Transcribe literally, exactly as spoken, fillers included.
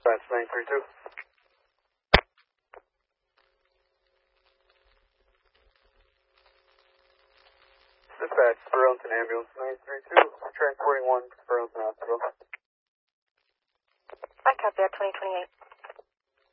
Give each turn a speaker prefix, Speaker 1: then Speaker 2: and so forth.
Speaker 1: That's nine three two. Dispatch, Burlington Ambulance nine three two, transporting one to Burlington Hospital.
Speaker 2: I copy that, twenty twenty-eight.